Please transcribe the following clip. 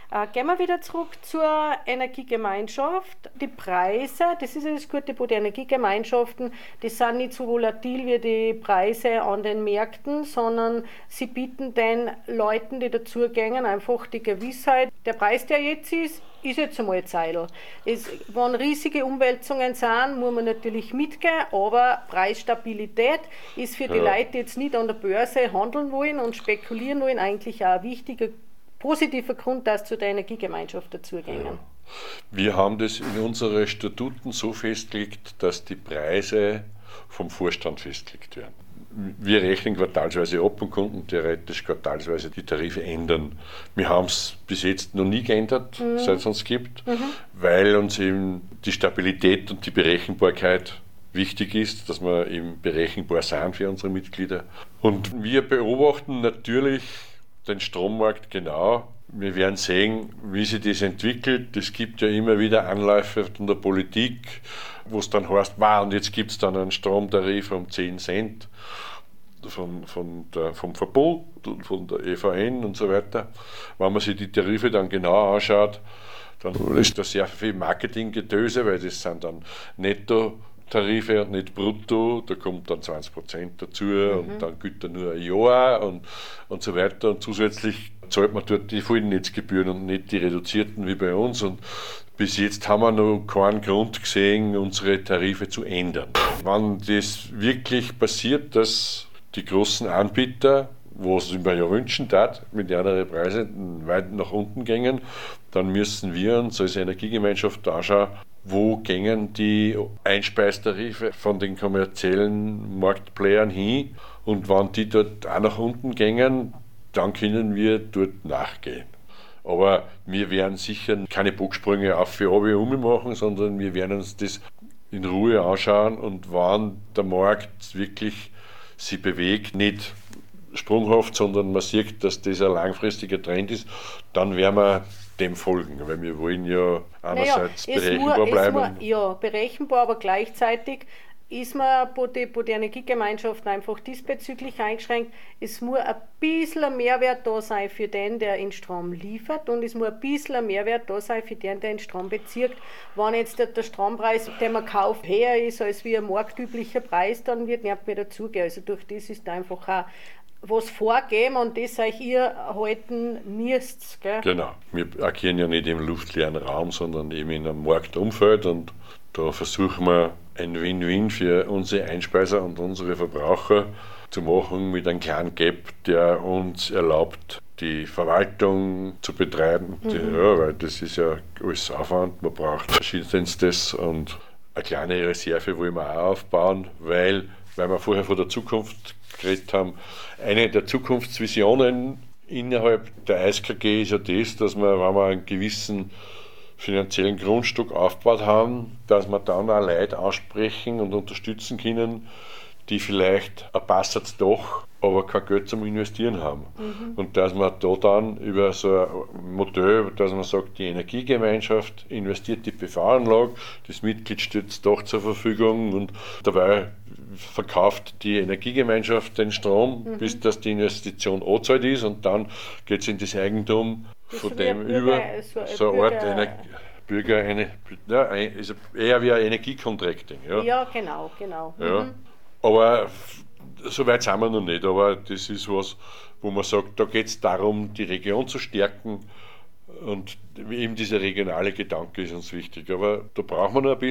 Gehen wir wieder zurück zur Energiegemeinschaft. Die Preise, das ist ja das Gute bei den Energiegemeinschaften, die sind nicht so volatil wie die Preise an den Märkten, sondern sie bieten den Leuten, die dazugehen, einfach die Gewissheit, der Preis, der jetzt ist jetzt einmal Zeitl. Wenn riesige Umwälzungen sind, muss man natürlich mitgehen, aber Preisstabilität ist für die Leute, die jetzt nicht an der Börse handeln wollen und spekulieren wollen, eigentlich auch ein wichtiger, positiver Grund, dass zu der Energiegemeinschaft dazugehen. Ja. Wir haben das in unseren Statuten so festgelegt, dass die Preise vom Vorstand festgelegt werden. Wir rechnen quartalsweise ab und konnten theoretisch quartalsweise die Tarife ändern. Wir haben es bis jetzt noch nie geändert, seit es uns gibt, weil uns eben die Stabilität und die Berechenbarkeit wichtig ist, dass wir eben berechenbar sind für unsere Mitglieder. Und wir beobachten natürlich den Strommarkt genau. Wir werden sehen, wie sich das entwickelt. Es gibt ja immer wieder Anläufe von der Politik, wo es dann heißt, wow, und jetzt gibt es dann einen Stromtarif um 10 Cent vom Verbund und von der EVN und so weiter. Wenn man sich die Tarife dann genau anschaut, dann ist da sehr viel Marketinggetöse, weil das sind dann Netto-Tarife und nicht brutto, da kommt dann 20% dazu und dann gilt er nur ein Jahr und so weiter. Und zusätzlich zahlt man dort die vollen Netzgebühren und nicht die reduzierten wie bei uns. Und bis jetzt haben wir noch keinen Grund gesehen, unsere Tarife zu ändern. Wenn das wirklich passiert, dass die großen Anbieter, was ich mir ja wünschen darf, mit anderen Preisen weit nach unten gehen, dann müssen wir uns als Energiegemeinschaft anschauen, wo gehen die Einspeistarife von den kommerziellen Marktplayern hin, und wenn die dort auch nach unten gehen, dann können wir dort nachgehen. Aber wir werden sicher keine Bocksprünge auf für runter machen, sondern wir werden uns das in Ruhe anschauen, und wenn der Markt wirklich sich bewegt, nicht sprunghaft, sondern man sieht, dass das ein langfristiger Trend ist, dann werden wir dem folgen, weil wir wollen ja einerseits berechenbar bleiben. Berechenbar, aber gleichzeitig ist man bei den Energiegemeinschaften einfach diesbezüglich eingeschränkt. Es muss ein bisschen ein Mehrwert da sein für den, der den Strom liefert, und es muss ein bisschen ein Mehrwert da sein für den, der den Strom bezieht. Wenn jetzt der Strompreis, den man kauft, höher ist als wie ein marktüblicher Preis, dann wird nicht mehr dazugehen. Also durch das ist einfach auch was vorgeben, und das euch ihr halten müsst. Gell? Genau, wir agieren ja nicht im luftleeren Raum, sondern eben in einem Marktumfeld, und da versuchen wir ein Win-Win für unsere Einspeiser und unsere Verbraucher zu machen mit einem kleinen Gap, der uns erlaubt, die Verwaltung zu betreiben. Weil das ist ja alles Aufwand, man braucht verschiedenstes, und eine kleine Reserve wollen wir auch aufbauen, weil wir vorher von der Zukunft geredet haben. Eine der Zukunftsvisionen innerhalb der EisKG ist ja das, dass wir, wenn wir einen gewissen finanziellen Grundstück aufgebaut haben, dass wir dann auch Leute ansprechen und unterstützen können, die vielleicht ein Passatz doch, aber kein Geld zum Investieren haben. Und dass man da dann über so ein Modell, dass man sagt, die Energiegemeinschaft investiert die PV-Anlage, das Mitglied stellt es doch zur Verfügung, und dabei verkauft die Energiegemeinschaft den Strom, bis dass die Investition angezahlt ist, und dann geht es in das Eigentum von dem über so eine Art ist eher wie ein Energiecontracting. Ja, genau. Ja. Aber so weit sind wir noch nicht, aber das ist was, wo man sagt, da geht es darum, die Region zu stärken, und eben dieser regionale Gedanke ist uns wichtig. Aber da brauchen wir noch ein bisschen.